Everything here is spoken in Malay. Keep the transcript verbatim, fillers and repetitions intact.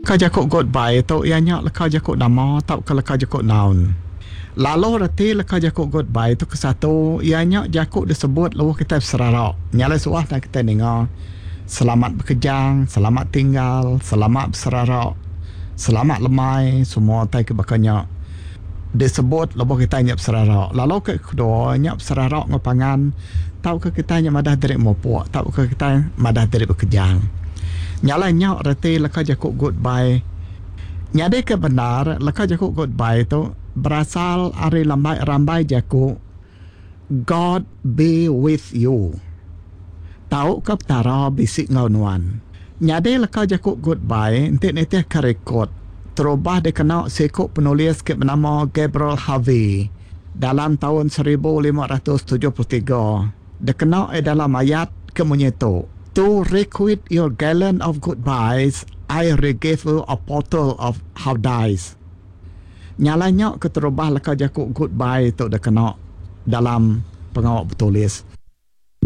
Kau jakut goodbye tu ianya lekau jakut nama tau ke lekau jakut noun. Lalu reti lekau jakut goodbye tu ke satu ianya jakut disebut lalu kita serarak. Nyala suah dan kita dengar selamat berkejang, selamat tinggal, selamat berserarak, selamat lemai, semua tai ke bakanya disebut lalu kita nyap serarak. Lalu ke kedua nyap serarak ngapangan tau ke kita nyap madah dari mopuak, tau ke kita madah dari berkejang. Nyala nyak reti leka jakut goodbye. Nyade ke benar leka jakut goodbye tu berasal dari lambai rambai jakut God be with you. Tahu ke petara bisik ngaunuan. Nyade leka jakut goodbye entik neteh kerekod terubah dikenal sekuk penulis ke bernama Gabriel Harvey dalam tahun seribu lima ratus tujuh puluh tiga. Dikenal dalam ayat kemunyitu. To requite your gallon of goodbyes, I regave you a bottle of Howdies. Nyalanya keterubah leka jakut goodbye tu dah kena dalam pengawak bertulis.